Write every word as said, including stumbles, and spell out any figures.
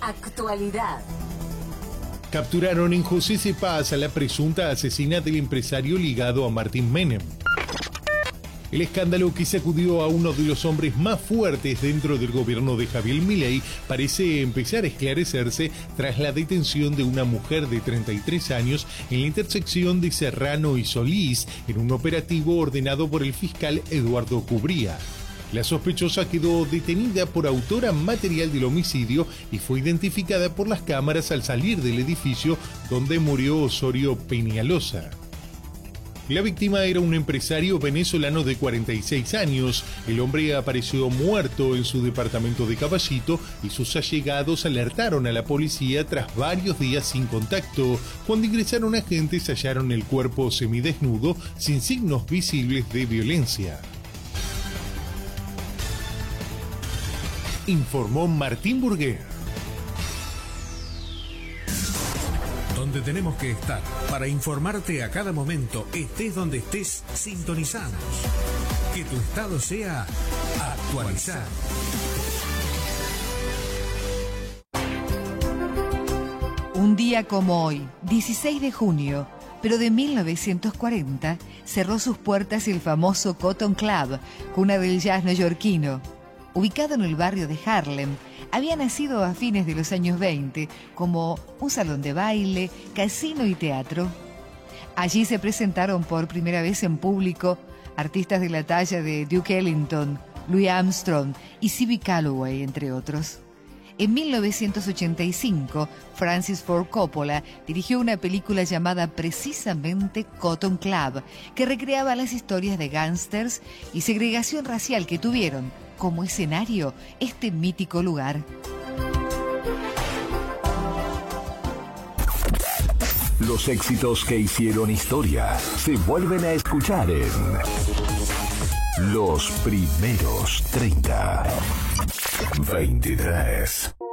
Actualidad. Capturaron en José Cepaz a la presunta asesina del empresario ligado a Martín Menem. El escándalo que sacudió a uno de los hombres más fuertes dentro del gobierno de Javier Milei parece empezar a esclarecerse tras la detención de una mujer de treinta y tres años en la intersección de Serrano y Solís en un operativo ordenado por el fiscal Eduardo Cubría. La sospechosa quedó detenida por autora material del homicidio y fue identificada por las cámaras al salir del edificio donde murió Osorio Peñalosa. La víctima era un empresario venezolano de cuarenta y seis años. El hombre apareció muerto en su departamento de Caballito y sus allegados alertaron a la policía tras varios días sin contacto. Cuando ingresaron agentes hallaron el cuerpo semidesnudo sin signos visibles de violencia. Informó Martín Burguer. Donde tenemos que estar para informarte a cada momento, estés donde estés, sintonizados. Que tu estado sea actualizado. Un día como hoy, dieciséis de junio, pero de mil novecientos cuarenta, cerró sus puertas el famoso Cotton Club, cuna del jazz neoyorquino. Ubicado en el barrio de Harlem, había nacido a fines de los años veinte como un salón de baile, casino y teatro. Allí se presentaron por primera vez en público artistas de la talla de Duke Ellington, Louis Armstrong y Ziggy Calloway, entre otros. En mil novecientos ochenta y cinco, Francis Ford Coppola dirigió una película llamada precisamente Cotton Club, que recreaba las historias de gángsters y segregación racial que tuvieron como escenario este mítico lugar. Los éxitos que hicieron historia se vuelven a escuchar en Los Primeros treinta. veintitrés.